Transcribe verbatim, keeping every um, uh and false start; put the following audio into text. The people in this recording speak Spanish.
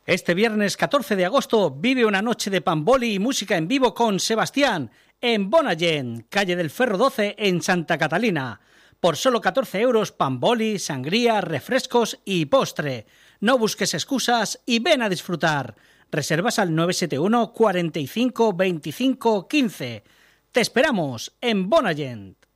Este viernes catorce de agosto vive una noche de pamboli y música en vivo con Sebastián en Bonagent, calle del Ferro doce en Santa Catalina. Por solo catorce euros, pamboli, sangría, refrescos y postre. No busques excusas y ven a disfrutar. Reservas al nueve siete uno, cuarenta y cinco, veinticinco, quince. Te esperamos en Bonagent.